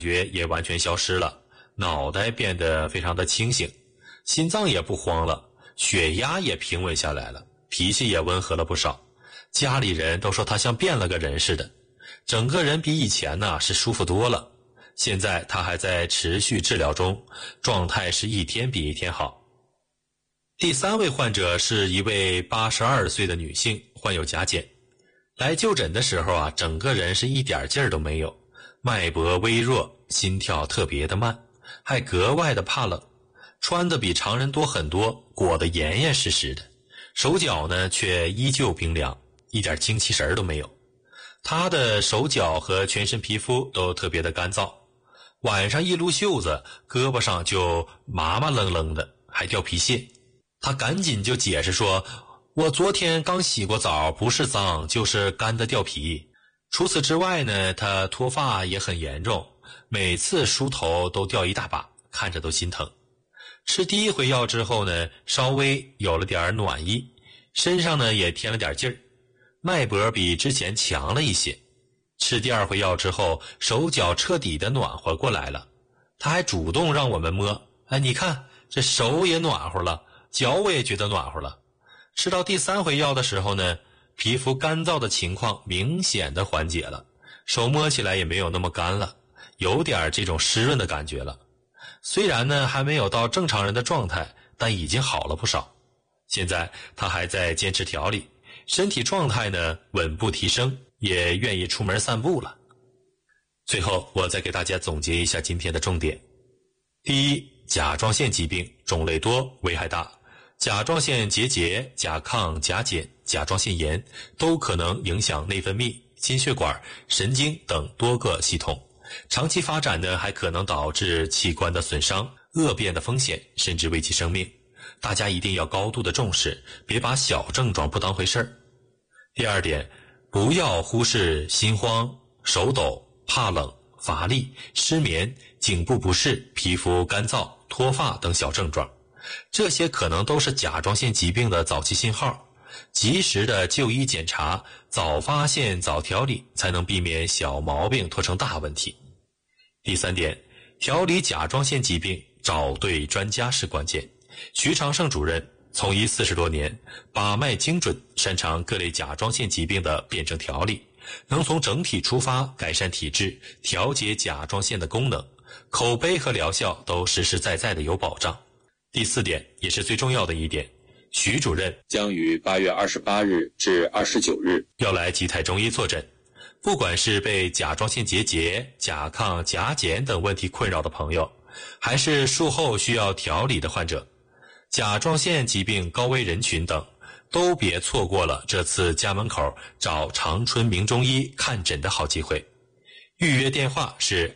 觉也完全消失了，脑袋变得非常的清醒，心脏也不慌了，血压也平稳下来了，脾气也温和了不少。家里人都说他像变了个人似的，整个人比以前呢是舒服多了。现在他还在持续治疗中，状态是一天比一天好。第3位患者是一位82岁的女性，患有甲减。来就诊的时候啊，整个人是一点劲儿都没有，脉搏微弱，心跳特别的慢，还格外的怕冷，穿的比常人多很多，裹得严严实实的，手脚呢却依旧冰凉，一点精气神都没有。他的手脚和全身皮肤都特别的干燥，晚上一撸袖子，胳膊上就麻麻愣愣的，还掉皮屑。他赶紧就解释说，我昨天刚洗过澡，不是脏就是干的掉皮。除此之外呢，他脱发也很严重，每次梳头都掉一大把，看着都心疼。吃第1回药之后呢，稍微有了点暖意，身上呢也添了点劲儿，脉搏比之前强了一些。吃第2回药之后，手脚彻底的暖和过来了，他还主动让我们摸，你看这手也暖和了，脚我也觉得暖和了。吃到第3回药的时候呢，皮肤干燥的情况明显的缓解了，手摸起来也没有那么干了，有点这种湿润的感觉了。虽然呢还没有到正常人的状态，但已经好了不少。现在他还在坚持调理，身体状态呢稳步提升，也愿意出门散步了。最后我再给大家总结一下今天的重点。第一，甲状腺疾病种类多，危害大，甲状腺结节、甲亢、甲减、甲状腺炎都可能影响内分泌、心血管、神经等多个系统，长期发展呢还可能导致器官的损伤、恶变的风险，甚至危及生命。大家一定要高度的重视，别把小症状不当回事儿。第2点，不要忽视心慌、手抖、怕冷、乏力、失眠、颈部不适、皮肤干燥、脱发等小症状，这些可能都是甲状腺疾病的早期信号，及时的就医检查，早发现早调理，才能避免小毛病拖成大问题。第3点，调理甲状腺疾病找对专家是关键。徐长胜主任从医40多年，把脉精准，擅长各类甲状腺疾病的辩证调理，能从整体出发改善体质，调节甲状腺的功能，口碑和疗效都实实在在的有保障。第4点，也是最重要的一点，徐主任将于8月28日至29日要来吉泰中医坐诊。不管是被甲状腺结节、甲亢、甲减等问题困扰的朋友，还是术后需要调理的患者，甲状腺疾病高危人群等，都别错过了这次家门口找长春名中医看诊的好机会。预约电话是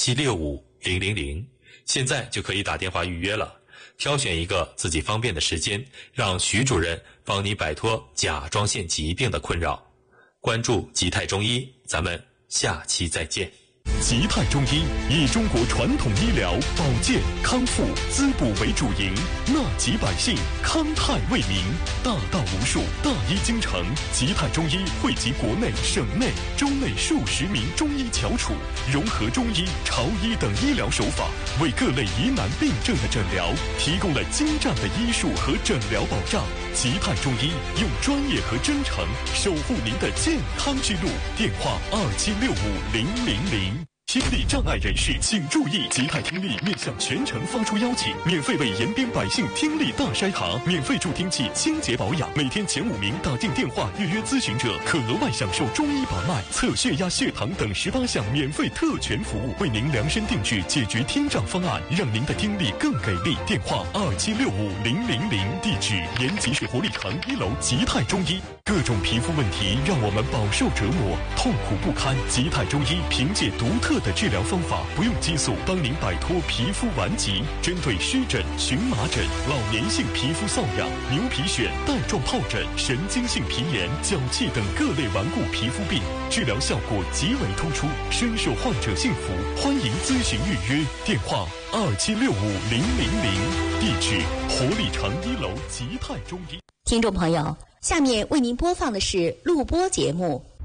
27650000，现在就可以打电话预约了，挑选一个自己方便的时间，让徐主任帮你摆脱甲状腺疾病的困扰。关注吉泰中医，咱们下期再见。 吉泰中医以中国传统医疗保健康复滋补为主营，纳吉百姓，康泰为民，大道无数，大医精诚。吉泰中医汇集国内、省内、州内数十名中医翘楚，融合中医、朝医等医疗手法，为各类疑难病症的诊疗提供了精湛的医术和诊疗保障。吉泰中医用专业和真诚守护您的健康之路。电话27650000。听力障碍人士请注意，吉泰听力面向全城发出邀请，免费为延边百姓听力大筛查，免费助听器清洁保养，每天前5名打进电话预约咨询者可额外享受中医把脉、测血压、血糖等18项免费特权服务，为您量身定制解决听障方案，让您的听力更给力。电话27650000，地址延吉市活力城1楼吉泰中医。各种皮肤问题让我们饱受折磨，痛苦不堪。吉泰中医凭借独特的治疗方法，不用激素，帮您摆脱皮肤顽疾。针对湿疹、荨麻疹、老年性皮肤瘙痒、牛皮癣、带状疱疹、神经性皮炎、脚气等各类顽固皮肤病，治疗效果极为突出，深受患者信服。欢迎咨询预约，电话27650000，地址活力城1楼吉泰中医。 听众朋友，下面为您播放的是录播节目《